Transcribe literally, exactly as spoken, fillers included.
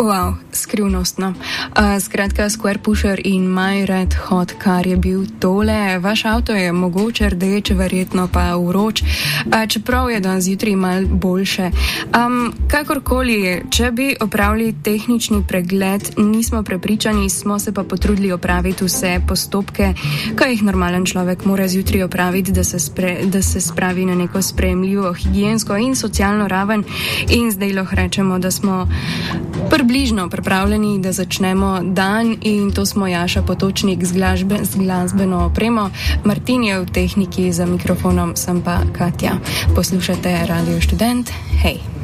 Wow, skrivnostno. Uh, skratka, Square Pusher in My Red Hot Car je bil tole. Vaš avto je mogoče rdeč, verjetno pa vroč, uh, čeprav je danes jutri malo boljše. Um, kakorkoli, če bi opravili tehnični pregled, nismo prepričani, smo se pa potrudili opraviti vse postopke, kaj jih normalen človek mora zjutraj opraviti, da se, spre, da se spravi na neko sprejemljivo higiensko in socialno raven. In zdaj lahko rečemo, da smo približno pripravljeni, da začnemo dan, in to smo Jaša Potočnik z, glažbe, z glasbeno opremo, Martin je v tehniki, za mikrofonom sem pa Katja. Poslušate Radio Študent. Hej!